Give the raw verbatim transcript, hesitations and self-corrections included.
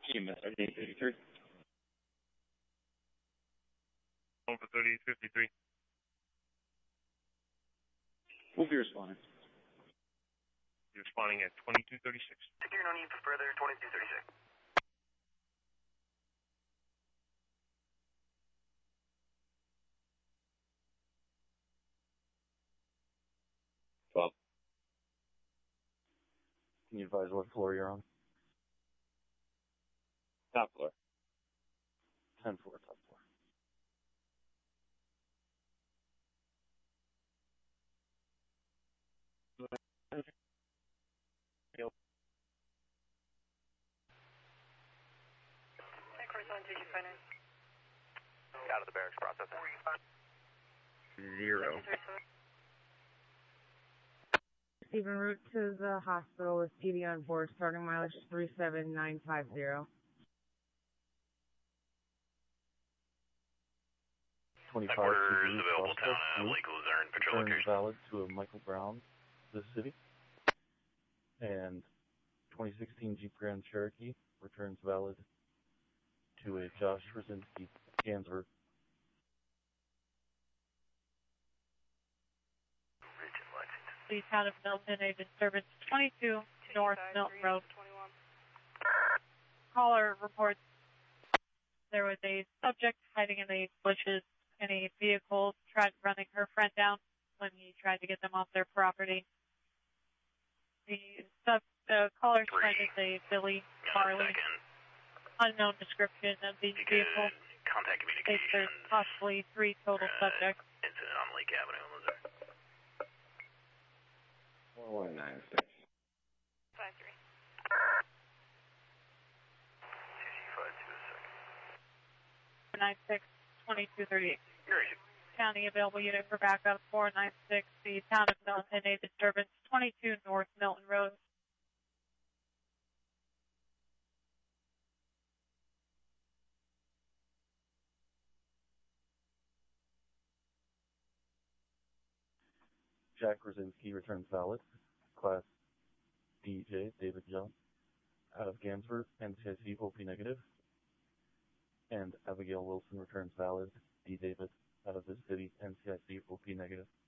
E M S thirty-eight fifty-three. Over thirty-eight fifty-three. We'll be responding. You're responding at twenty-two thirty-six. Secure, no need for further, twenty-two thirty-six. twelve. Can you advise what floor you're on? Top floor. ten four, top floor. Out of the barracks process. Zero. En route to the hospital with P D on board, starting mileage three seven nine five zero. twenty-five Headquarters available town at Lake Luzerne. Patrol Return location. valid to a Michael Brown, this city. And twenty sixteen Jeep Grand Cherokee returns valid to a Josh Rosinski, Gansford. The town of Milton, a disturbance twenty-two North Milton Road. Caller reports there was a subject hiding in the bushes in a vehicle, tried running her friend down when he tried to get them off their property. The sub, the caller's friend is a Billy Farley. Unknown description of the vehicle. Contact States there's communications. possibly three total Uh, subjects. Incident on Lake Avenue in Luzerne. four one nine six. Five three. C C five two a second. nine six twenty-two thirty-eight. Great. County available unit for backup four nine six. The town of Milton, a disturbance twenty-two North Milton Road. Jack Rosinski returns valid. Class D J, David Young, out of Gansford, N C I C O P negative. And Abigail Wilson returns valid. D. David, out of this city, N C I C O P negative.